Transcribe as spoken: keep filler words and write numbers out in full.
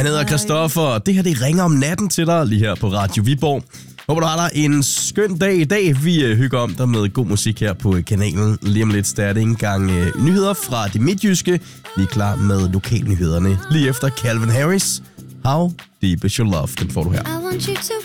Han hedder Christoffer, og det her det ringer om natten til dig lige her på Radio Viborg. Håber du har dig en skøn dag i dag. Vi øh, hygger om dig med god musik her på kanalen. Lige om lidt starter en gang øh, nyheder fra det midtjyske. Vi er klar med lokalnyhederne lige efter Calvin Harris. How Deep Is Your Love, den får du her.